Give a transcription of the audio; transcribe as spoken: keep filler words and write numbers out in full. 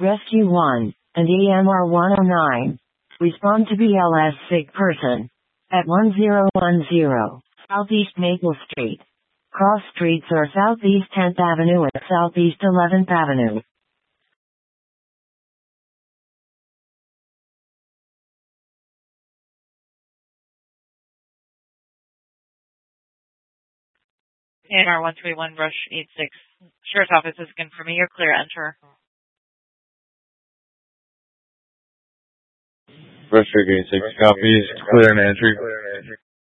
Rescue one, and E M R one oh nine. Respond to B L S sick person. At one zero one zero, Southeast Maple Street. Cross streets are Southeast tenth Avenue and Southeast eleventh Avenue. A M R one three one, Rush eight six. Sheriff's Office is confirming you're clear. Enter. Rush eight six copies. Clear and entry.